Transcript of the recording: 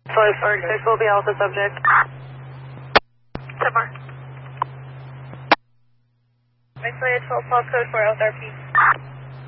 6 will be alpha subject. 10 more. Isolated 12 code for LRP.